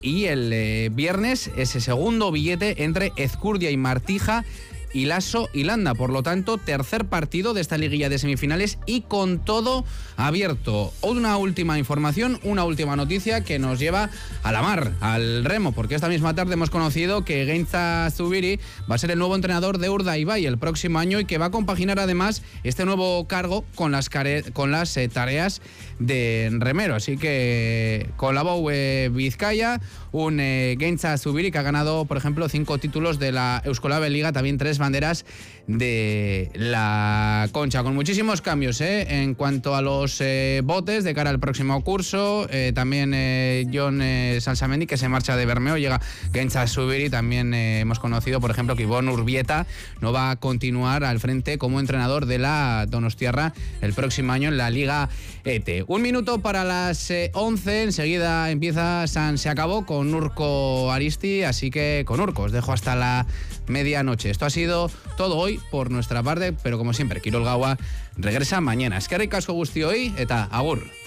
Y el viernes ese segundo billete entre Ezcurdia y Martija y Lasso y Landa. Por lo tanto, tercer partido de esta liguilla de semifinales y con todo abierto. Una última información, una última noticia que nos lleva a la mar, al remo, porque esta misma tarde hemos conocido que Gaintza Zubiri va a ser el nuevo entrenador de Urdaibai el próximo año y que va a compaginar además este nuevo cargo con las tareas de remero. Así que con la Bou Vizcaya, un Gaintza Zubiri que ha ganado, por ejemplo, 5 títulos de la Euskolabel Liga, también 3 banderas de la Concha, con muchísimos cambios en cuanto a los botes de cara al próximo curso. También Jon Salsamendi, que se marcha de Bermeo, llega Gaintza Zubiri. También hemos conocido, por ejemplo, que Ibon Urbieta no va a continuar al frente como entrenador de la Donostiarra el próximo año en la Liga ETE. 1 minuto para las 11, enseguida empieza San Se Acabó con Urko Aristi, así que con Urko os dejo hasta la medianoche. Esto ha sido todo hoy por nuestra parte, pero como siempre, Kirol Gaua regresa mañana. Eskerrik asko guztioi eta agur.